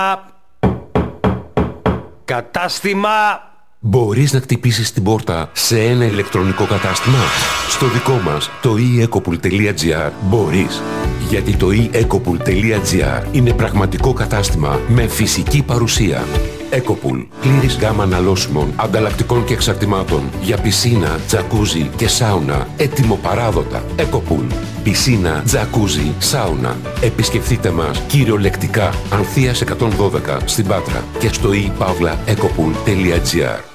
Κατάστημα. Μπορείς να χτυπήσεις την πόρτα σε ένα ηλεκτρονικό κατάστημα? Στο δικό μας, το eEcopool.gr, μπορείς. Γιατί το eEcopool.gr είναι πραγματικό κατάστημα με φυσική παρουσία. Ecopool. Πλήρης γάμα αναλώσιμων, ανταλλακτικών και εξαρτημάτων για πισίνα, τζακούζι και σάουνα. Έτοιμο παράδοτα. Ecopool. Πισίνα, τζακούζι, σάουνα. Επισκεφτείτε μας κυριολεκτικά Ανθείας 112 στην Πάτρα και στο ePavlaEcopool.gr.